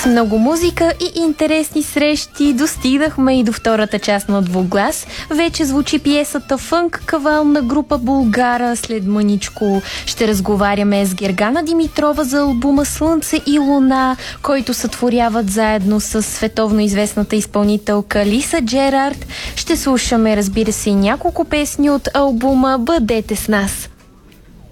С много музика и интересни срещи достигнахме и до втората част на Двуглас. Вече звучи пиесата Фънк Кавал на група Булгара. След мъничко ще разговаряме с Гергана Димитрова за албума Слънце и луна, който сътворяват заедно с световно известната изпълнителка Лиса Джерард. Ще слушаме, разбира се, и няколко песни от албума. Бъдете с нас!